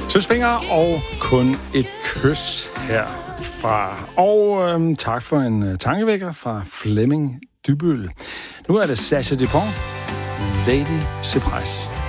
Søsvinger og kun et kys herfra. Og tak for en tankevækker fra Flemming Dybøl. Nu er det Sascha Dupont, Lady Cypress.